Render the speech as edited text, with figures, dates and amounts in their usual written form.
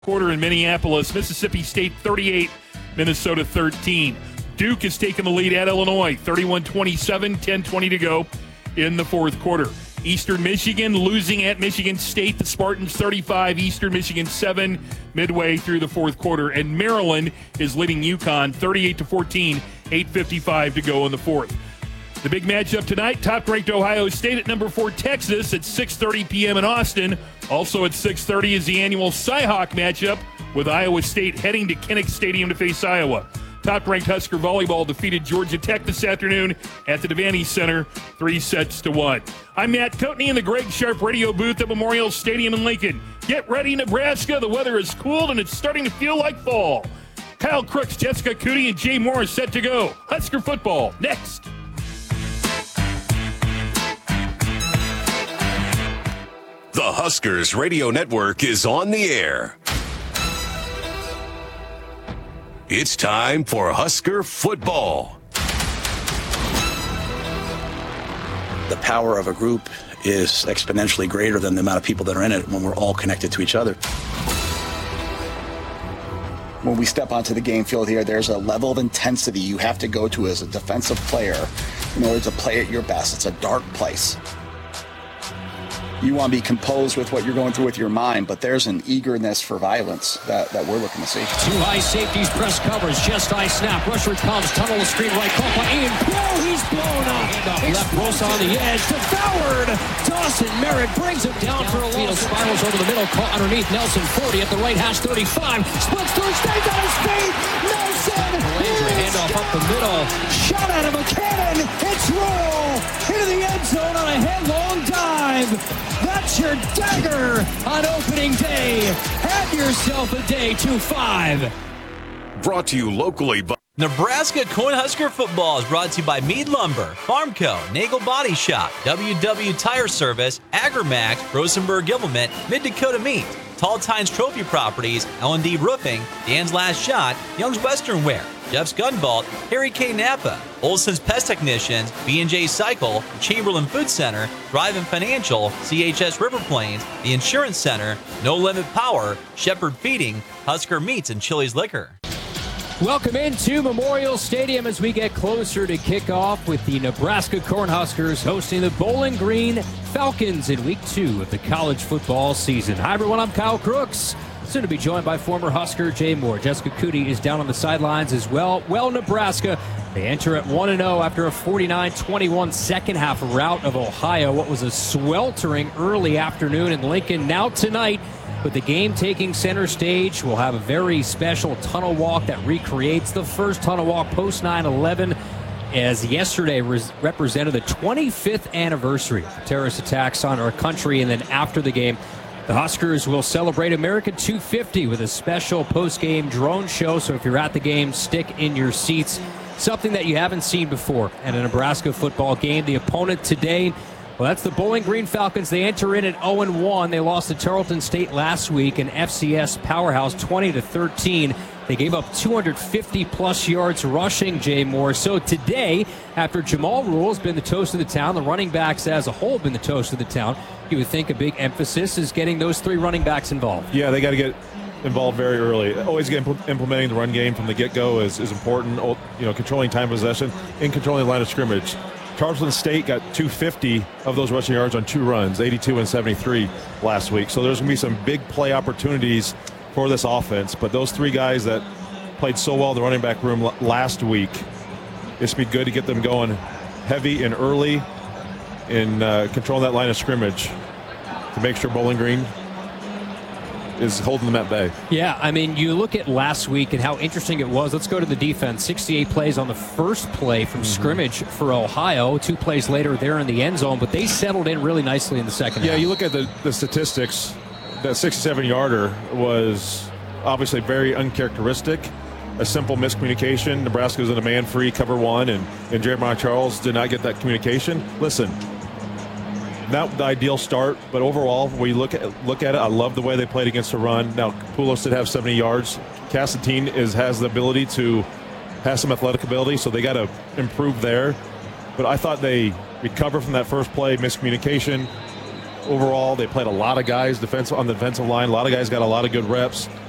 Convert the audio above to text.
Quarter in Minneapolis, Mississippi State 38, Minnesota 13. Duke has taken the lead at Illinois, 31-27, 10:20 to go in the fourth quarter. Eastern Michigan losing at Michigan State, the Spartans 35, Eastern Michigan 7, midway through the fourth quarter. And Maryland is leading UConn 38-14, 8:55 to go in the fourth. The big matchup tonight, top-ranked Ohio State at number 4 Texas at 6:30 p.m. in Austin. Also at 6:30 is the annual Cyhawk matchup with Iowa State heading to Kinnick Stadium to face Iowa. Top-ranked Husker volleyball defeated Georgia Tech this afternoon at the Devaney Center, 3-1. I'm Matt Coatney in the Greg Sharp radio booth at Memorial Stadium in Lincoln. Get ready, Nebraska. The weather is cooled and it's starting to feel like fall. Kyle Crooks, Jessica Cootie, and Jay Moore are set to go. Husker football next. The Huskers Radio Network is on the air. It's time for Husker football. The power of a group is exponentially greater than the amount of people that are in it when we're all connected to each other. When we step onto the game field here, there's a level of intensity you have to go to as a defensive player in order to play at your best. It's a dark place. You want to be composed with what you're going through with your mind, but there's an eagerness for violence that we're looking to see. Two high safeties, press coverage, chest high snap. Rusher comes, tunnel the screen right, caught by Ian Crow. He's blown up. Handoff left, Rosa on the edge, devoured. Dawson Merritt brings him down for a loss. Spirals over the middle, caught underneath Nelson 40 at the right hash 35. Splits through, stays on his feet. Nelson. Landry handoff up the middle. Shot out of a cannon. It's roll into the end zone on a headlong dive. That's your dagger on opening day. Have yourself a day 2-5. Brought to you locally by Nebraska Cornhusker football is brought to you by Meade Lumber, Farmco, Nagel Body Shop, WW Tire Service, Agramax, Rosenberg Implement, Mid-Dakota Meat, Tall Tines Trophy Properties, L&D Roofing, Dan's Last Shot, Young's Western Wear, Jeff's Gun Vault, Harry K. Napa, Olson's Pest Technicians, B&J Cycle, Chamberlain Food Center, Drive and Financial, CHS River Plains, the Insurance Center, No Limit Power, Shepherd Feeding, Husker Meats, and Chili's Liquor. Welcome into Memorial Stadium as we get closer to kickoff with the Nebraska Cornhuskers hosting the Bowling Green Falcons in Week 2 of the college football season. Hi, everyone. I'm Kyle Crooks. Soon to be joined by former Husker Jay Moore. Jessica Cootie is down on the sidelines as well. Well, Nebraska, they enter at 1-0 after a 49-21 second half rout of Ohio. What was a sweltering early afternoon in Lincoln. Now tonight, with the game taking center stage, we'll have a very special tunnel walk that recreates the first tunnel walk post 9/11, as yesterday represented the 25th anniversary of terrorist attacks on our country. And then after the game, the Huskers will celebrate American 250 with a special post-game drone show. So if you're at the game, stick in your seats. Something that you haven't seen before at a Nebraska football game. The opponent today, well, that's the Bowling Green Falcons. They enter in at 0-1. They lost to Tarleton State last week, an FCS powerhouse, 20-13. They gave up 250-plus yards rushing, Jay Moore. So today, after Jamal Rule has been the toast of the town, the running backs as a whole have been the toast of the town, you would think a big emphasis is getting those 3 running backs involved. Yeah, they got to get involved very early. Always implementing the run game from the get-go is important. You know, controlling time possession and controlling the line of scrimmage. Tarleton State got 250 of those rushing yards on 2 runs, 82 and 73 last week. So there's going to be some big play opportunities for this offense. But those 3 guys that played so well in the running back room last week, it's going to be good to get them going heavy and early in controlling that line of scrimmage to make sure Bowling Green is holding them at bay. Yeah, I mean, you look at last week and how interesting it was. Let's go to the defense. 68 plays on the first play from scrimmage for Ohio. 2 plays later, they're in the end zone, but they settled in really nicely in the second half. Yeah, you look at the statistics. That 67-yarder was obviously very uncharacteristic. A simple miscommunication. Nebraska was in a man-free cover 1, and Jeremiah Charles did not get that communication. Listen, not the ideal start, but overall, when you look at it, I love the way they played against the run. Now, Poulos did have 70 yards. Cassatin has the ability to have some athletic ability, so they got to improve there. But I thought they recovered from that first play, miscommunication. Overall, they played a lot of guys on the defensive line. A lot of guys got a lot of good reps.